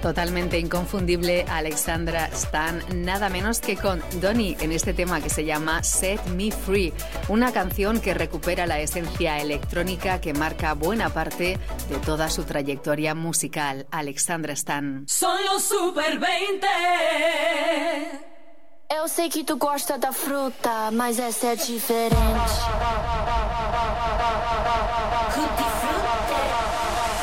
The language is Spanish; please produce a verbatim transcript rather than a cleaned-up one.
Totalmente inconfundible Alexandra Stan, nada menos que con Donny en este tema que se llama Set Me Free, una canción que recupera la esencia electrónica que marca buena parte de toda su trayectoria musical. Alexandra Stan. Son los Super veinte. Eu sei que tu gosta da fruta, mas essa é diferente. Tutti frutti.